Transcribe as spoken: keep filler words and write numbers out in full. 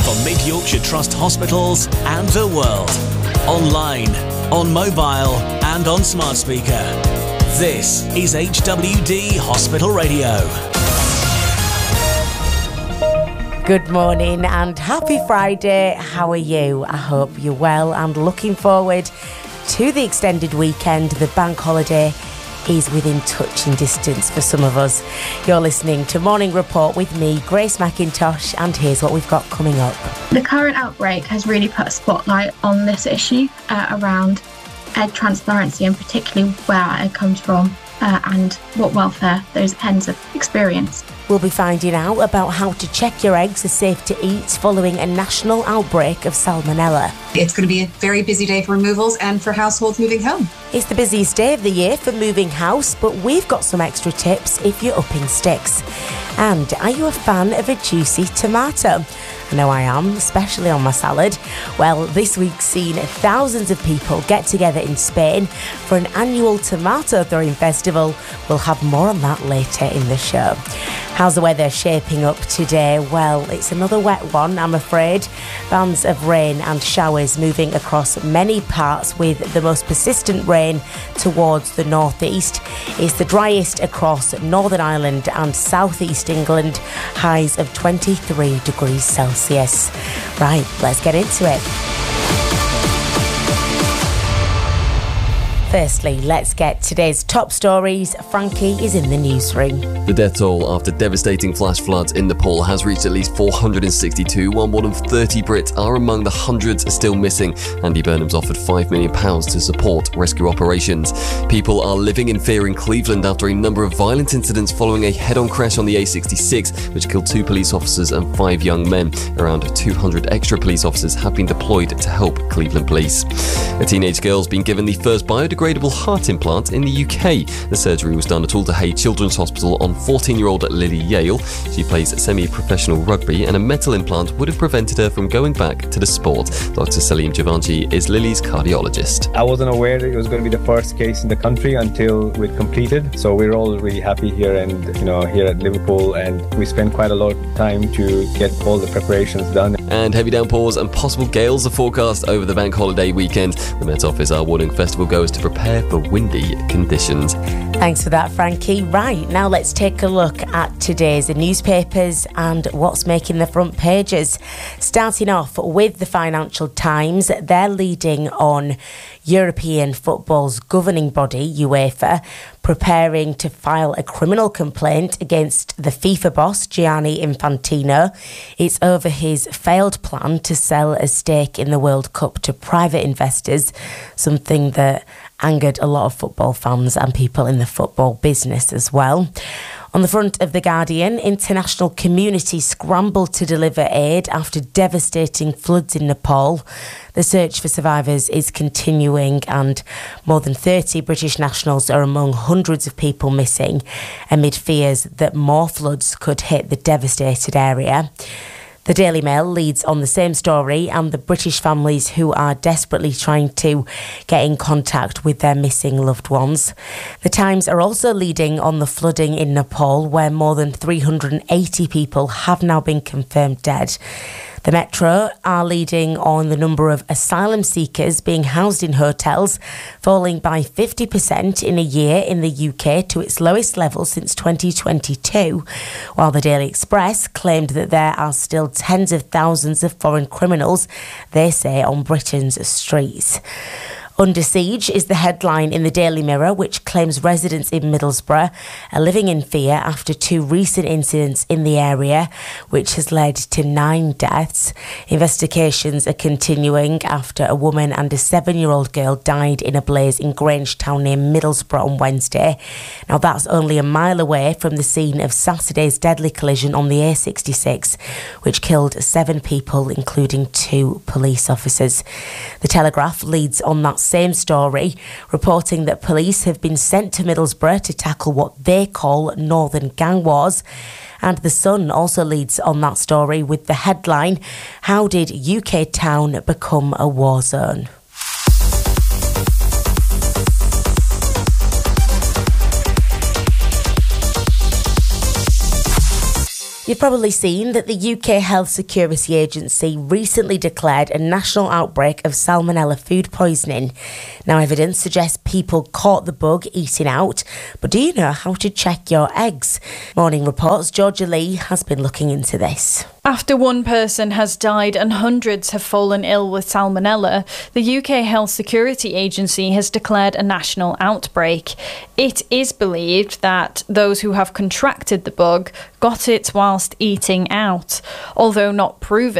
for Mid Yorkshire Trust hospitals and the world. Online, on mobile and on smart speaker. This is H W D Hospital Radio. Good morning and happy Friday. How are you? I hope you're well and looking forward to the extended weekend. The bank holiday is within touching distance for some of us. You're listening to Morning Report with me, Grace McIntosh, and here's what we've got coming up. The current outbreak has really put a spotlight on this issue uh, around egg transparency, and particularly where egg comes from uh, and what welfare those hens have experienced. We'll be finding out about how to check your eggs are safe to eat following a national outbreak of salmonella. It's going to be a very busy day for removals and for households moving home. It's the busiest day of the year for moving house, but we've got some extra tips if you're upping sticks. And are you a fan of a juicy tomato? I know I am, especially on my salad. Well, this week's seen thousands of people get together in Spain for an annual tomato throwing festival. We'll have more on that later in the show. How's the weather shaping up today? Well, it's another wet one, I'm afraid. Bands of rain and showers moving across many parts, with the most persistent rain towards the northeast. It's the driest across Northern Ireland and southeast England, highs of twenty-three degrees Celsius. Right, let's get into it. Firstly, let's get today's top stories. Frankie is in the newsroom. The death toll after devastating flash floods in Nepal has reached at least four hundred sixty-two, while more than thirty Brits are among the hundreds still missing. Andy Burnham's offered five million pounds to support rescue operations. People are living in fear in Cleveland after a number of violent incidents following a head-on crash on the A sixty-six, which killed two police officers and five young men. Around two hundred extra police officers have been deployed to help Cleveland police. A teenage girl's been given the first biodegradable heart implant in the U K. The surgery was done at Alder Hey Children's Hospital on fourteen-year-old Lily Yale. She plays semi-professional rugby, and a metal implant would have prevented her from going back to the sport. Doctor Salim Javanji is Lily's cardiologist. I wasn't aware that it was going to be the first case in the country until we'd completed. So we're all really happy here and, you know, here at Liverpool, and we spent quite a lot of time to get all the preparations done. And heavy downpours and possible gales are forecast over the bank holiday weekend. The Met Office are warning festival goers to prepare for windy conditions. Thanks for that, Frankie. Right, now let's take a look at today's newspapers and what's making the front pages. Starting off with the Financial Times, they're leading on European football's governing body, UEFA, preparing to file a criminal complaint against the FIFA boss, Gianni Infantino. It's over his failed plan to sell a stake in the World Cup to private investors, something that angered a lot of football fans and people in the football business as well. On the front of The Guardian, international community scrambled to deliver aid after devastating floods in Nepal. The search for survivors is continuing, and more than thirty British nationals are among hundreds of people missing, amid fears that more floods could hit the devastated area. The Daily Mail leads on the same story and the British families who are desperately trying to get in contact with their missing loved ones. The Times are also leading on the flooding in Nepal, where more than three hundred eighty people have now been confirmed dead. The Metro are leading on the number of asylum seekers being housed in hotels, falling by fifty percent in a year in the U K to its lowest level since twenty twenty-two, while the Daily Express claimed that there are still tens of thousands of foreign criminals, they say, on Britain's streets. Under siege is the headline in the Daily Mirror, which claims residents in Middlesbrough are living in fear after two recent incidents in the area, which has led to nine deaths. Investigations are continuing after a woman and a seven-year-old girl died in a blaze in Grangetown near Middlesbrough on Wednesday. Now, that's only a mile away from the scene of Saturday's deadly collision on the A sixty-six, which killed seven people, including two police officers. The Telegraph leads on that same story, reporting that police have been sent to Middlesbrough to tackle what they call northern gang wars. And The Sun also leads on that story with the headline, "How did U K town become a war zone?" You've probably seen that the U K Health Security Agency recently declared a national outbreak of salmonella food poisoning. Now, evidence suggests people caught the bug eating out, but do you know how to check your eggs? Morning Report's Georgia Lee has been looking into this. After one person has died and hundreds have fallen ill with salmonella, the U K Health Security Agency has declared a national outbreak. It is believed that those who have contracted the bug got it whilst eating out. Although not proven,